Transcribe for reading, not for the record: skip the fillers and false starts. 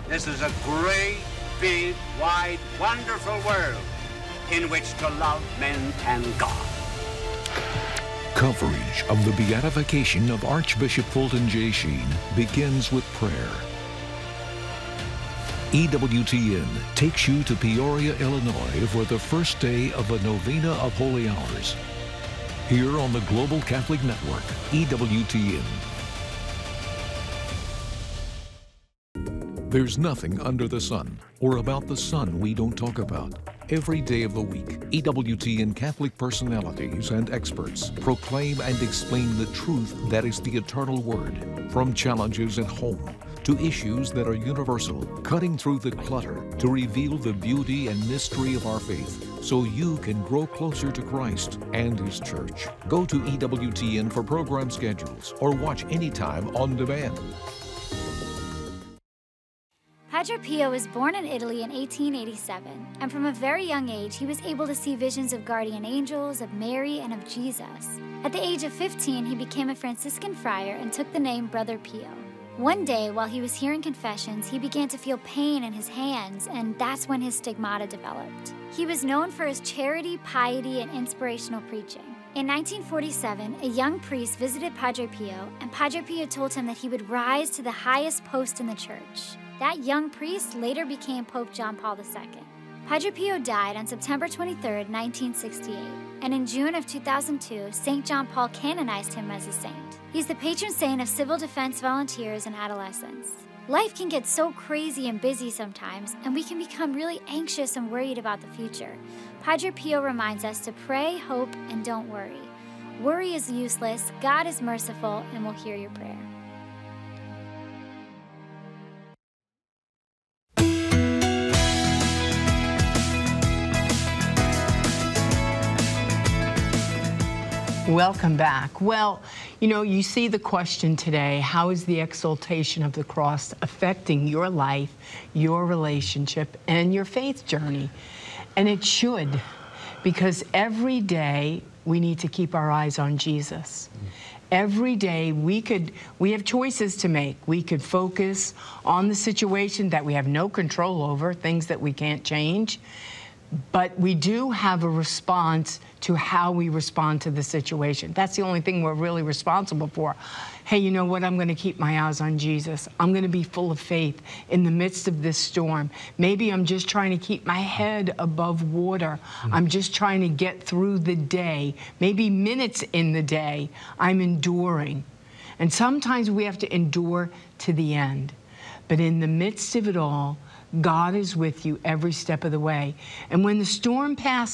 This is a great, big, wide, wonderful world in which to love men and God. Coverage of the beatification of Archbishop Fulton J. Sheen begins with prayer. EWTN takes you to Peoria, Illinois for the first day of a novena of holy hours. Here on the Global Catholic Network, EWTN. There's nothing under the sun or about the sun we don't talk about. Every day of the week, EWTN Catholic personalities and experts proclaim and explain the truth that is the eternal word, from challenges at home to issues that are universal, cutting through the clutter to reveal the beauty and mystery of our faith so you can grow closer to Christ and His Church. Go to EWTN for program schedules or watch anytime on demand. Padre Pio was born in Italy in 1887, and from a very young age, he was able to see visions of guardian angels, of Mary, and of Jesus. At the age of 15, he became a Franciscan friar and took the name Brother Pio. One day, while he was hearing confessions, he began to feel pain in his hands, and that's when his stigmata developed. He was known for his charity, piety, and inspirational preaching. In 1947, a young priest visited Padre Pio, and Padre Pio told him that he would rise to the highest post in the church. That young priest later became Pope John Paul II. Padre Pio died on September 23, 1968, and in June of 2002, St. John Paul canonized him as a saint. He's the patron saint of civil defense volunteers and adolescents. Life can get so crazy and busy sometimes, and we can become really anxious and worried about the future. Padre Pio reminds us to pray, hope, and don't worry. Worry is useless, God is merciful, and will hear your prayer. Welcome back. Well, you know, you see the question today, how is the exaltation of the cross affecting your life, your relationship, and your faith journey? And it should, because every day we need to keep our eyes on Jesus. Every day we have choices to make. We could focus on the situation that we have no control over, things that we can't change. But we do have a response to how we respond to the situation. That's the only thing we're really responsible for. Hey, you know what? I'm going to keep my eyes on Jesus. I'm going to be full of faith in the midst of this storm. Maybe I'm just trying to keep my head above water. I'm just trying to get through the day. Maybe minutes in the day, I'm enduring. And sometimes we have to endure to the end. But in the midst of it all, God is with you every step of the way. And when the storm passes,